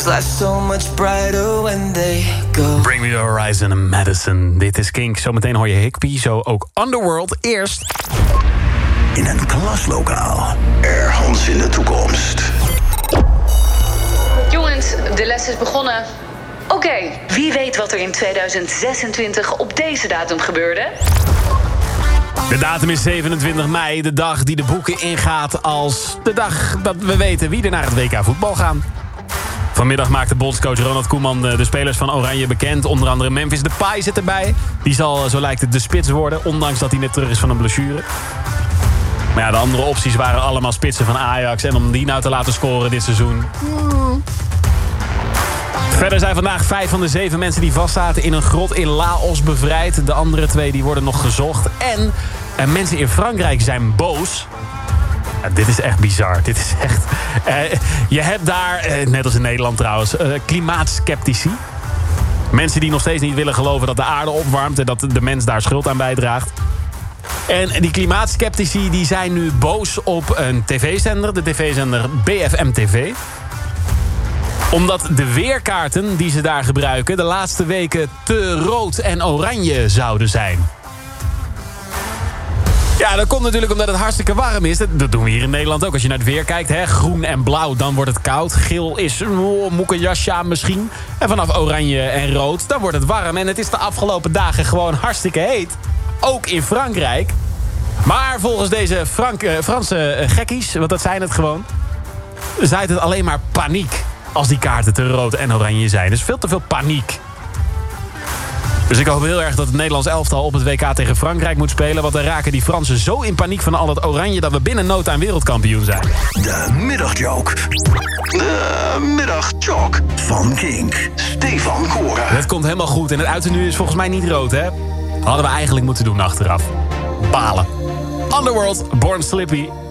'cause life's so much brighter when they go. Bring Me The Horizon en Madison. Dit is Kink. Zometeen hoor je Higby, zo ook Underworld. Eerst... In een klaslokaal. Ergens in de toekomst. Jongens, de les is begonnen. Oké, wie weet wat er in 2026 op deze datum gebeurde? De datum is 27 mei, de dag die de boeken ingaat als de dag dat we weten wie er naar het WK voetbal gaan. Vanmiddag maakte bondscoach Ronald Koeman de spelers van Oranje bekend. Onder andere Memphis Depay zit erbij. Die zal, zo lijkt het, de spits worden, ondanks dat hij net terug is van een blessure. Maar ja, de andere opties waren allemaal spitsen van Ajax. En om die nou te laten scoren dit seizoen... Verder zijn vandaag 5 van de 7 mensen die vastzaten in een grot in Laos bevrijd. De andere 2 die worden nog gezocht. En mensen in Frankrijk zijn boos. Ja, dit is echt bizar. Dit is echt... je hebt daar, net als in Nederland trouwens, klimaatskeptici. Mensen die nog steeds niet willen geloven dat de aarde opwarmt... en dat de mens daar schuld aan bijdraagt. En die klimaatskeptici die zijn nu boos op een tv-zender. De tv-zender BFM TV. Omdat de weerkaarten die ze daar gebruiken... de laatste weken te rood en oranje zouden zijn. Ja, dat komt natuurlijk omdat het hartstikke warm is. Dat doen we hier in Nederland ook. Als je naar het weer kijkt, hè, groen en blauw, dan wordt het koud. Geel is moet ik een jasje aan misschien. En vanaf oranje en rood, dan wordt het warm. En het is de afgelopen dagen gewoon hartstikke heet. Ook in Frankrijk. Maar volgens deze Franse gekkies, want dat zijn het gewoon... zaait het alleen maar paniek als die kaarten te rood en oranje zijn. Dus veel te veel paniek. Dus ik hoop heel erg dat het Nederlands elftal op het WK tegen Frankrijk moet spelen. Want dan raken die Fransen zo in paniek van al dat oranje... dat we binnen no time wereldkampioen zijn. De middagjoke. De middagjoke van Kink. Stefan Koren. Het komt helemaal goed en het uiten nu is volgens mij niet rood, hè? Hadden we eigenlijk moeten doen achteraf. Balen. Underworld, Born Slippy.